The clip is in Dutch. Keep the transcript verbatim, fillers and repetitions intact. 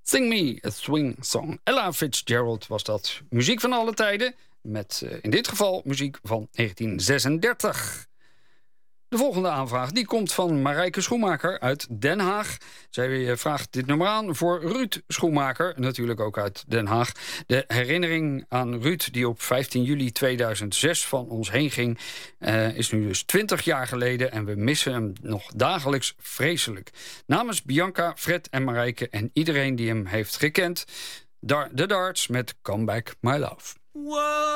Sing Me a Swing Song. Ella Fitzgerald was dat. Muziek van alle tijden, met uh, in dit geval muziek van negentien zesendertig. De volgende aanvraag die komt van Marijke Schoenmaker uit Den Haag. Zij vraagt dit nummer aan voor Ruud Schoenmaker, natuurlijk ook uit Den Haag. De herinnering aan Ruud die op vijftien juli tweeduizend zes van ons heen ging... Uh, is nu dus twintig jaar geleden en we missen hem nog dagelijks vreselijk. Namens Bianca, Fred en Marijke en iedereen die hem heeft gekend... Dar- de Darts met Come Back My Love. Whoa.